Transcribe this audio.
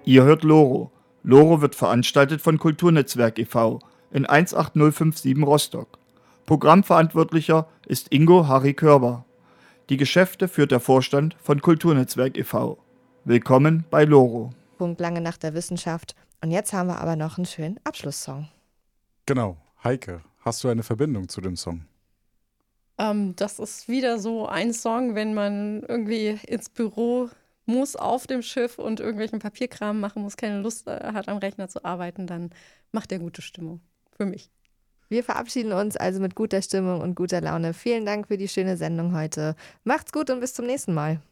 Ihr hört Loro. Loro wird veranstaltet von Kulturnetzwerk e.V. in 18057 Rostock. Programmverantwortlicher ist Ingo Harry Körber. Die Geschäfte führt der Vorstand von Kulturnetzwerk e.V. Willkommen bei Loro. Punkt Lange Nacht der Wissenschaft. Und jetzt haben wir aber noch einen schönen Abschlusssong. Genau. Heike, hast du eine Verbindung zu dem Song? Das ist wieder so ein Song, wenn man irgendwie ins Büro muss auf dem Schiff und irgendwelchen Papierkram machen muss, keine Lust hat am Rechner zu arbeiten, dann macht er gute Stimmung. Für mich. Wir verabschieden uns also mit guter Stimmung und guter Laune. Vielen Dank für die schöne Sendung heute. Macht's gut und bis zum nächsten Mal.